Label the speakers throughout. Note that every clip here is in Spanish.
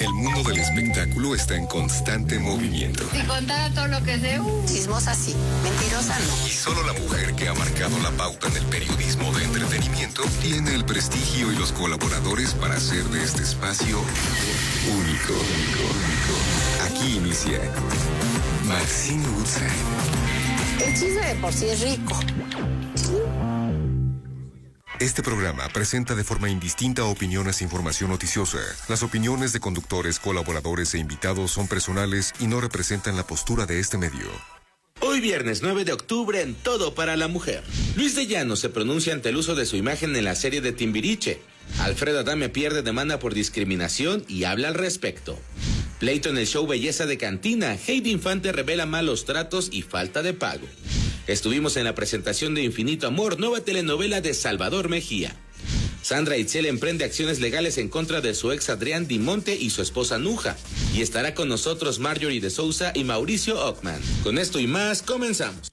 Speaker 1: El mundo del espectáculo está en constante movimiento.
Speaker 2: Si contara todo lo que sé, chismosa sí, mentirosa no.
Speaker 1: Y solo la mujer que ha marcado la pauta en el periodismo de entretenimiento tiene el prestigio y los colaboradores para hacer de este espacio único. Aquí inicia Maxine Woodside.
Speaker 2: El chisme de por sí es rico.
Speaker 1: Este programa presenta de forma indistinta opiniones e información noticiosa. Las opiniones de conductores, colaboradores e invitados son personales y no representan la postura de este medio.
Speaker 3: Hoy viernes 9 de octubre en Todo para la Mujer. Luis de Llano se pronuncia ante el uso de su imagen en la serie de Timbiriche. Alfredo Adame pierde demanda por discriminación y habla al respecto. Pleito en el show Belleza de Cantina. Heidi Infante revela malos tratos y falta de pago. Estuvimos en la presentación de Infinito Amor, nueva telenovela de Salvador Mejía. Sandra Itzel emprende acciones legales en contra de su ex Adrián Dimonte y su esposa Nuja. Y estará con nosotros Marjorie de Sousa y Mauricio Ockman. Con esto y más, comenzamos.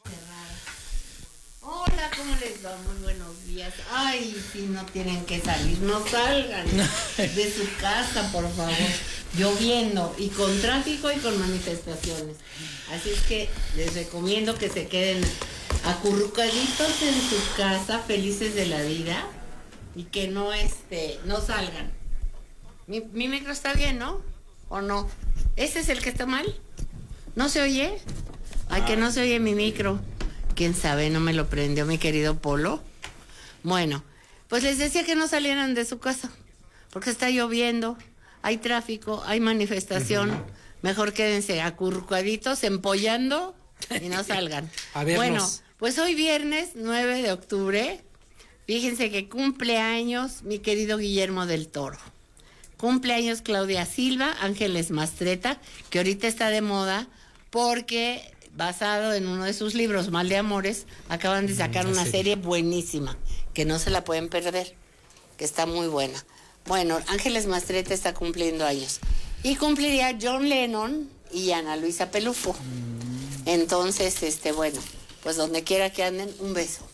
Speaker 2: Hola, ¿cómo les va? Muy buenos días. Ay, si no tienen que salir, no salgan de su casa, por favor. Lloviendo y con tráfico y con manifestaciones. Así es que les recomiendo que se queden acurrucaditos en su casa, felices de la vida y que no salgan. Mi micro está bien, ¿no? ¿O no? ¿Ese es el que está mal? ¿No se oye? Ay, que no se oye mi micro. ¿Quién sabe? No me lo prendió mi querido Polo. Bueno, pues les decía que no salieran de su casa porque está lloviendo. Hay tráfico, hay manifestación, mejor quédense acurrucaditos, empollando y no salgan. Bueno, pues hoy viernes 9 de octubre, fíjense que cumple años mi querido Guillermo del Toro. Cumple años Claudia Silva, Ángeles Mastreta, que ahorita está de moda porque basado en uno de sus libros, Mal de Amores, acaban de sacar una serie buenísima, que no se la pueden perder, que está muy buena. Bueno, Ángeles Mastreta está cumpliendo años. Y cumpliría John Lennon y Ana Luisa Pelufo. Entonces, bueno, pues donde quiera que anden, un beso.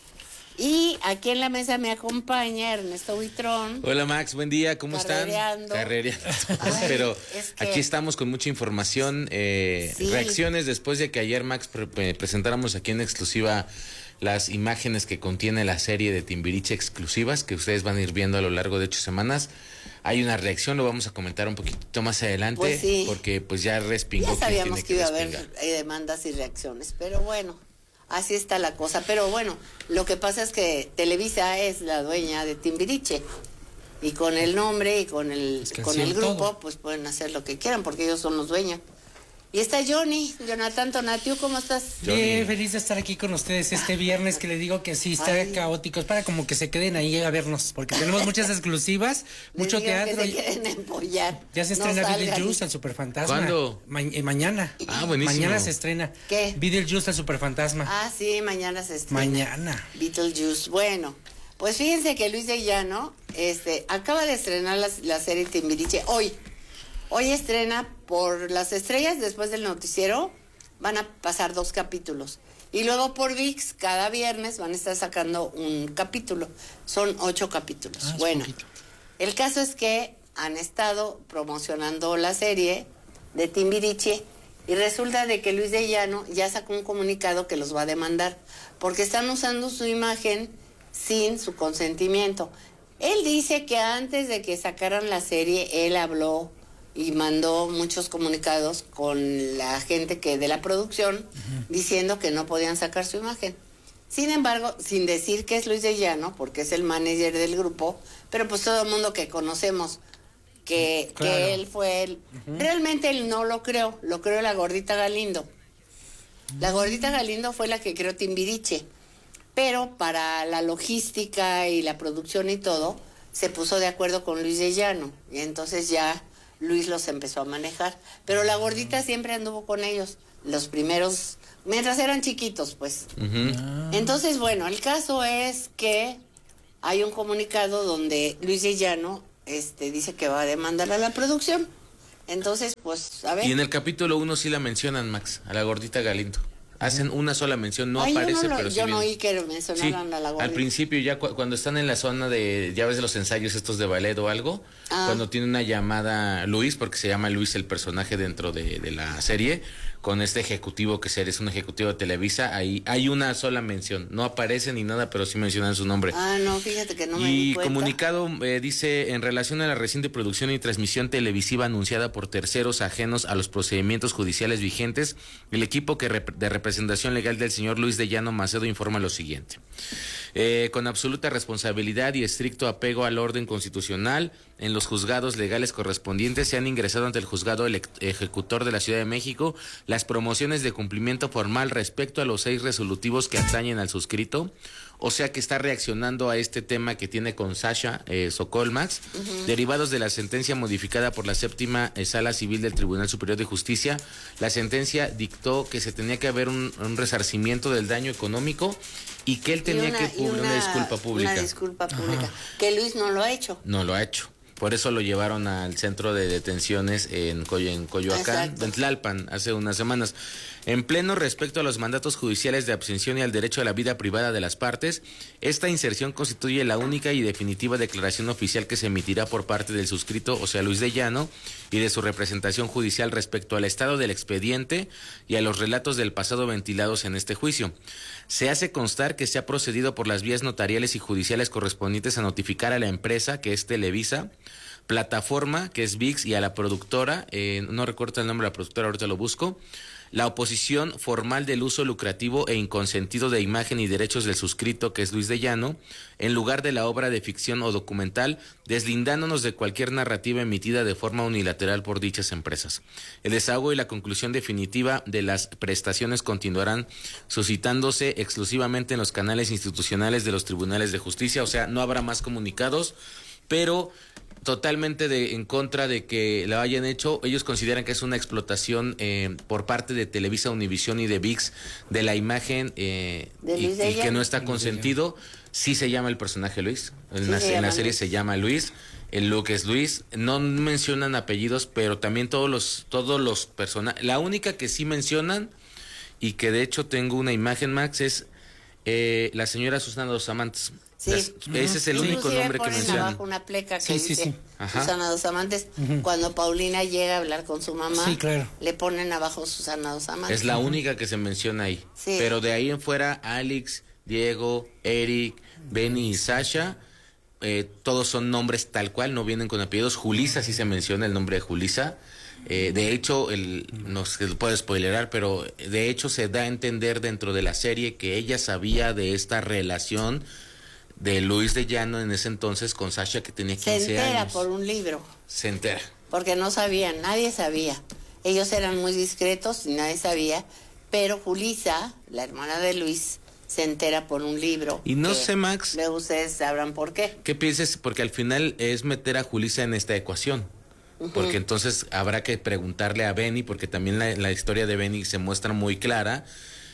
Speaker 2: Y aquí en la mesa me acompaña Ernesto Buitrón.
Speaker 3: Hola Max, buen día, ¿cómo están? Carrereando. Pero es que aquí estamos con mucha información, sí. Reacciones después de que ayer Max presentáramos aquí en exclusiva las imágenes que contiene la serie de Timbiriche exclusivas que ustedes van a ir viendo a lo largo de 8 semanas. Hay una reacción, lo vamos a comentar un poquito más adelante, pues sí, porque pues ya respingó.
Speaker 2: Ya sabíamos que iba a haber demandas y reacciones, pero bueno, así está la cosa. Pero bueno, lo que pasa es que Televisa es la dueña de Timbiriche y con el nombre y con el grupo, todo, pues pueden hacer lo que quieran porque ellos son los dueños. Y está Jonathan Tonatiu, ¿cómo estás?
Speaker 4: Bien, feliz de estar aquí con ustedes este viernes, que le digo que sí, está caótico, es para como que se queden ahí a vernos, porque tenemos muchas exclusivas, mucho teatro.
Speaker 2: Que se quieren empollar.
Speaker 4: Ya se estrena Beetlejuice, el Superfantasma.
Speaker 3: ¿Cuándo?
Speaker 4: Mañana.
Speaker 3: Ah, buenísimo.
Speaker 4: Mañana se estrena.
Speaker 2: ¿Qué?
Speaker 4: Beetlejuice, el Superfantasma.
Speaker 2: Ah, sí, mañana se estrena.
Speaker 4: Mañana.
Speaker 2: Beetlejuice, bueno, pues fíjense que Luis de Llano, acaba de estrenar la serie Timbiriche hoy. Hoy estrena por las estrellas, después del noticiero, van a pasar 2 capítulos. Y luego por ViX, cada viernes van a estar sacando un capítulo. Son 8 capítulos. Bueno, el caso es que han estado promocionando la serie de Timbiriche y resulta de que Luis de Llano ya sacó un comunicado que los va a demandar porque están usando su imagen sin su consentimiento. Él dice que antes de que sacaran la serie, él habló y mandó muchos comunicados con la gente de la producción diciendo que no podían sacar su imagen. Sin embargo, sin decir que es Luis de Llano, porque es el manager del grupo, pero pues todo el mundo que conocemos que él fue él. Realmente él no lo creó la Gordita Galindo. La Gordita Galindo fue la que creó Timbiriche, pero para la logística y la producción y todo, se puso de acuerdo con Luis de Llano, y entonces ya Luis los empezó a manejar, pero la Gordita siempre anduvo con ellos, los primeros, mientras eran chiquitos, pues. Entonces, bueno, el caso es que hay un comunicado donde Luis de Llano dice que va a demandar a la producción. Entonces, pues, a ver.
Speaker 3: Y en el capítulo 1 sí la mencionan, Max, a la Gordita Galindo. Hacen una sola mención, no
Speaker 2: Ay,
Speaker 3: aparece, pero sí
Speaker 2: yo no
Speaker 3: viene.
Speaker 2: oí que mencionaran a la gordita.
Speaker 3: Al principio ya cuando están en la zona de, ya ves los ensayos estos de ballet o algo, cuando tiene una llamada Luis, porque se llama Luis el personaje dentro de la serie, con este ejecutivo que es un ejecutivo de Televisa, ahí hay una sola mención, no aparece ni nada, pero sí mencionan su nombre.
Speaker 2: No, fíjate que no me di cuenta.
Speaker 3: Y comunicado dice, en relación a la reciente producción y transmisión televisiva anunciada por terceros ajenos a los procedimientos judiciales vigentes, el equipo de representación legal del señor Luis de Llano Macedo informa lo siguiente. Con absoluta responsabilidad y estricto apego al orden constitucional, en los juzgados legales correspondientes se han ingresado ante el juzgado ejecutor de la Ciudad de México las promociones de cumplimiento formal respecto a los 6 resolutivos que atañen al suscrito, o sea que está reaccionando a este tema que tiene con Sasha Sokolmax, derivados de la sentencia modificada por la 7ª Sala Civil del Tribunal Superior de Justicia. La sentencia dictó que se tenía que haber un resarcimiento del daño económico y que él tenía que una disculpa pública.
Speaker 2: Una disculpa pública, que Luis no lo ha hecho.
Speaker 3: No lo ha hecho. Por eso lo llevaron al centro de detenciones en Coyoacán, en Tlalpan, hace unas semanas. En pleno respecto a los mandatos judiciales de abstención y al derecho a la vida privada de las partes, esta inserción constituye la única y definitiva declaración oficial que se emitirá por parte del suscrito, o sea, Luis de Llano, y de su representación judicial respecto al estado del expediente y a los relatos del pasado ventilados en este juicio. Se hace constar que se ha procedido por las vías notariales y judiciales correspondientes a notificar a la empresa, que es Televisa, plataforma, que es ViX, y a la productora, no recuerdo el nombre de la productora, ahorita lo busco, la oposición formal del uso lucrativo e inconsentido de imagen y derechos del suscrito, que es Luis de Llano, en lugar de la obra de ficción o documental, deslindándonos de cualquier narrativa emitida de forma unilateral por dichas empresas. El desahogo y la conclusión definitiva de las prestaciones continuarán suscitándose exclusivamente en los canales institucionales de los tribunales de justicia, o sea, no habrá más comunicados, pero totalmente en contra de que lo hayan hecho. Ellos consideran que es una explotación por parte de Televisa, Univisión y de ViX de la imagen y que no está consentido. Sí se llama el personaje Luis, en la serie se llama Luis, el look es Luis, no mencionan apellidos, pero también todos los personajes. La única que sí mencionan, y que de hecho tengo una imagen, Max, es la señora Susana Dos Amantes.
Speaker 2: Sí.
Speaker 3: Ese es el único nombre que mencionan.
Speaker 2: Abajo una pleca que dice
Speaker 3: Ajá.
Speaker 2: Susana Dos Amantes. Cuando Paulina llega a hablar con su mamá,
Speaker 4: claro,
Speaker 2: le ponen abajo Susana Dos Amantes.
Speaker 3: Es la única que se menciona ahí.
Speaker 2: Sí.
Speaker 3: Pero de ahí en fuera, Alex, Diego, Eric, Benny y Sasha, todos son nombres tal cual, no vienen con apellidos. Julisa sí se menciona el nombre de Julisa. De hecho, no se puede spoilerar, pero de hecho se da a entender dentro de la serie que ella sabía de esta relación de Luis de Llano en ese entonces con Sasha, que tenía 15 años.
Speaker 2: Se entera por un libro.
Speaker 3: Se entera.
Speaker 2: Porque no sabían, nadie sabía. Ellos eran muy discretos y nadie sabía, pero Julisa, la hermana de Luis, se entera por un libro.
Speaker 3: Y no sé, Max,
Speaker 2: luego ustedes sabrán por qué.
Speaker 3: ¿Qué piensas? Porque al final es meter a Julisa en esta ecuación. Porque entonces habrá que preguntarle a Benny, porque también la historia de Benny se muestra muy clara,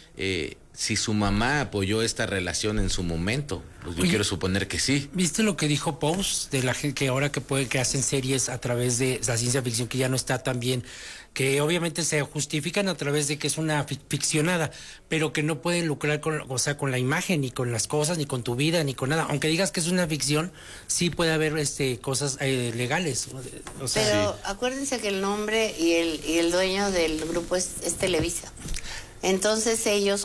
Speaker 3: si su mamá apoyó esta relación en su momento. Pues yo quiero suponer que sí.
Speaker 4: ¿Viste lo que dijo Pose de la gente que ahora que hacen series a través de la ciencia ficción, que ya no está tan bien, que obviamente se justifican a través de que es una ficcionada, pero que no pueden lucrar con la imagen, ni con las cosas, ni con tu vida, ni con nada? Aunque digas que es una ficción, sí puede haber cosas legales. O sea,
Speaker 2: pero acuérdense que el nombre y el dueño del grupo es Televisa. Entonces ellos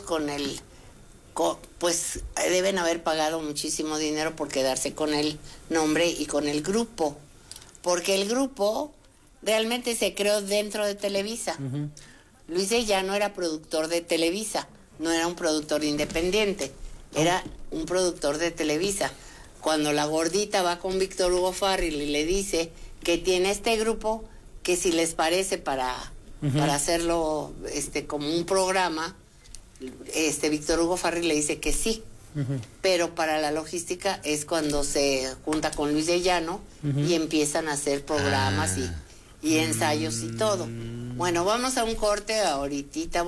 Speaker 2: pues deben haber pagado muchísimo dinero por quedarse con el nombre y con el grupo, porque el grupo realmente se creó dentro de Televisa. Luis de Llano era productor de Televisa, no era un productor independiente, era un productor de Televisa. Cuando la gordita va con Víctor Hugo Farril y le dice que tiene este grupo, que si les parece para hacerlo como un programa, Víctor Hugo Farril le dice que sí. Pero para la logística es cuando se junta con Luis de Llano y empiezan a hacer programas y ensayos y todo. Bueno, vamos a un corte ahorita.